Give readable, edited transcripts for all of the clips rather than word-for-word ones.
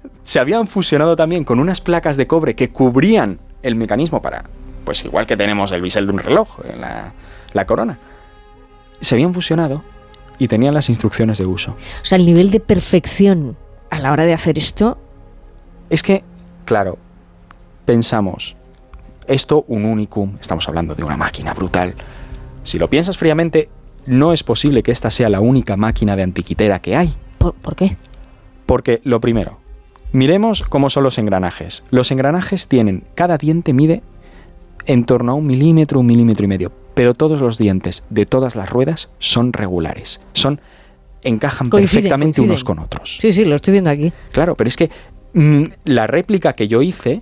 se habían fusionado también con unas placas de cobre que cubrían el mecanismo para, pues igual que tenemos el bisel de un reloj, la corona. Se habían fusionado y tenían las instrucciones de uso. O sea, el nivel de perfección a la hora de hacer esto... Es que, claro, pensamos, esto un unicum, estamos hablando de una máquina brutal. Si lo piensas fríamente, no es posible que esta sea la única máquina de antiquitera que hay. ¿Por qué? Porque, lo primero, miremos cómo son los engranajes. Los engranajes tienen, cada diente mide en torno a 1 milímetro, 1,5 milímetros, pero todos los dientes de todas las ruedas son regulares. Encajan perfectamente unos con otros. Sí, lo estoy viendo aquí. Claro, pero es que la réplica que yo hice,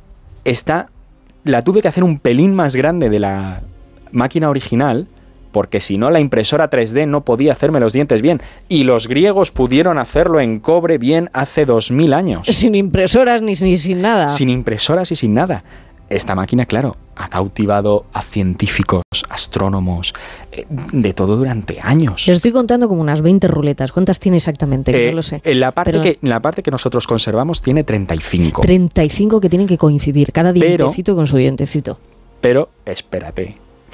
la tuve que hacer un pelín más grande de la máquina original, porque si no la impresora 3D no podía hacerme los dientes bien. Y los griegos pudieron hacerlo en cobre bien hace 2000 años. Sin impresoras ni sin nada. Sin impresoras y sin nada. Esta máquina, claro, ha cautivado a científicos, astrónomos, de todo durante años. Yo estoy contando como unas 20 ruletas. ¿Cuántas tiene exactamente? No lo sé. En la parte que nosotros conservamos tiene 35. 35 que tienen que coincidir, cada dientecito con su dientecito. Pero, espérate.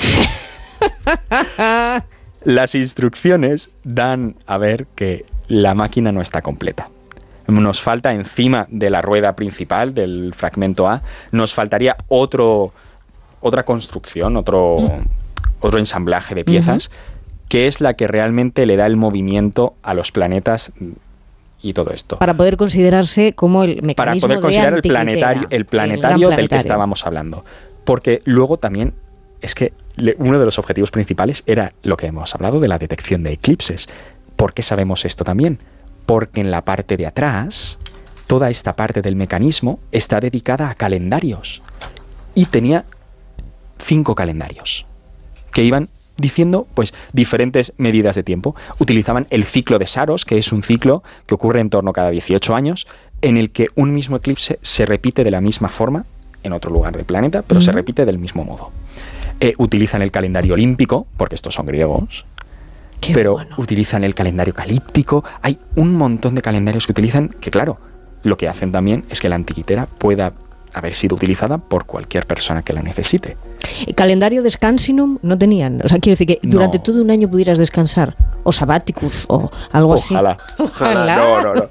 Las instrucciones dan a ver que la máquina no está completa. Nos falta encima de la rueda principal del fragmento A, nos faltaría otra construcción, otro ensamblaje de piezas, que es la que realmente le da el movimiento a los planetas y todo esto. Para poder considerarse como el mecanismo para poder considerar el planetario del que estábamos hablando. Porque luego también es que uno de los objetivos principales era lo que hemos hablado de la detección de eclipses. ¿Por qué sabemos esto también? Porque en la parte de atrás, toda esta parte del mecanismo está dedicada a calendarios. Y tenía 5 calendarios que iban diciendo pues diferentes medidas de tiempo. Utilizaban el ciclo de Saros, que es un ciclo que ocurre en torno a cada 18 años, en el que un mismo eclipse se repite de la misma forma en otro lugar del planeta, pero se repite del mismo modo. Utilizan el calendario olímpico, porque estos son griegos, utilizan el calendario calíptico. Hay un montón de calendarios que utilizan, que claro, lo que hacen también es que la antiquitera pueda haber sido utilizada por cualquier persona que la necesite. ¿El calendario descansinum no tenían? O sea, quiero decir que durante todo un año pudieras descansar, o sabáticus, o algo Ojalá. así. Ojalá.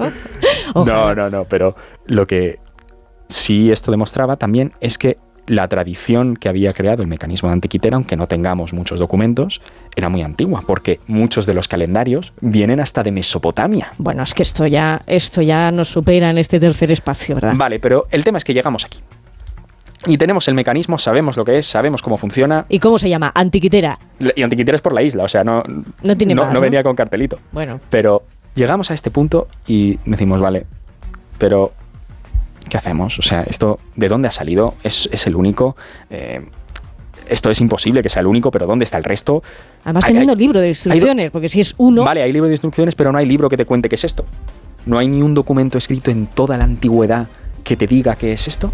No, pero lo que sí esto demostraba también es que la tradición que había creado el mecanismo de antiquitera, aunque no tengamos muchos documentos, era muy antigua, porque muchos de los calendarios vienen hasta de Mesopotamia. Bueno, es que esto ya nos supera en este tercer espacio, ¿verdad? Vale, pero el tema es que llegamos aquí. Y tenemos el mecanismo, sabemos lo que es, sabemos cómo funciona. ¿Y cómo se llama? Antiquitera. Y antiquitera es por la isla, o sea, no venía con cartelito. Bueno. Pero llegamos a este punto y decimos, vale, pero ¿qué hacemos? O sea, ¿esto de dónde ha salido? ¿Es el único? Esto es imposible que sea el único, pero ¿dónde está el resto? Además teniendo libro de instrucciones, porque si es uno... Vale, hay libro de instrucciones, pero no hay libro que te cuente qué es esto. No hay ni un documento escrito en toda la antigüedad que te diga qué es esto.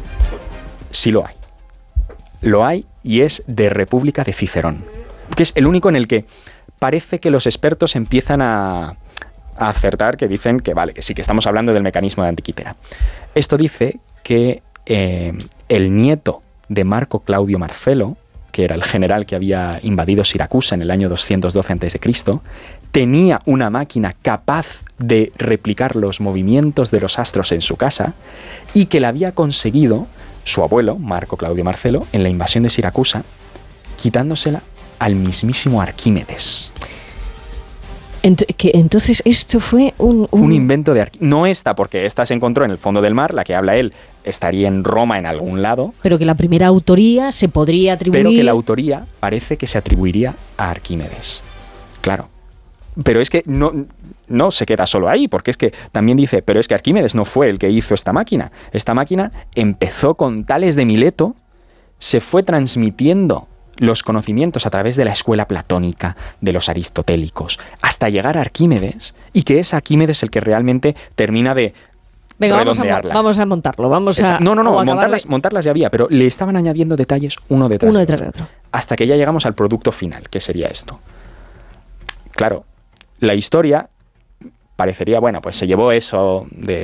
Sí lo hay. Lo hay y es de República de Cicerón, que es el único en el que parece que los expertos empiezan a acertar, que dicen que vale, que sí que estamos hablando del mecanismo de antiquitera. Esto dice que el nieto de Marco Claudio Marcelo, que era el general que había invadido Siracusa en el año 212 a.C., tenía una máquina capaz de replicar los movimientos de los astros en su casa y que la había conseguido su abuelo, Marco Claudio Marcelo, en la invasión de Siracusa, quitándosela al mismísimo Arquímedes. Entonces esto fue un invento de Arquímedes. No esta, porque esta se encontró en el fondo del mar, la que habla él estaría en Roma en algún lado. Pero que la primera autoría se podría atribuir... Pero que la autoría parece que se atribuiría a Arquímedes. Claro. Pero es que no se queda solo ahí, porque es que también dice, pero es que Arquímedes no fue el que hizo esta máquina. Esta máquina empezó con Tales de Mileto, se fue transmitiendo los conocimientos a través de la escuela platónica, de los aristotélicos, hasta llegar a Arquímedes, y que es Arquímedes el que realmente termina de redondearla. Vamos a montarlo, montarlas ya había, pero le estaban añadiendo detalles uno detrás de otro, hasta que ya llegamos al producto final, que sería esto. Claro, la historia parecería, bueno, pues se llevó eso de